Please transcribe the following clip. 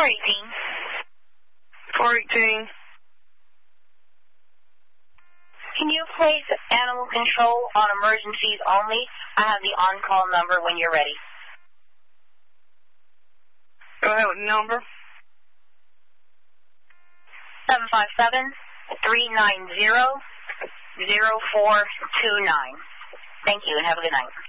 418. 418. Can you place animal control on emergencies only? I have the on-call number when you're ready. Go ahead with the number. 757-390-0429. Thank you, and have a good night.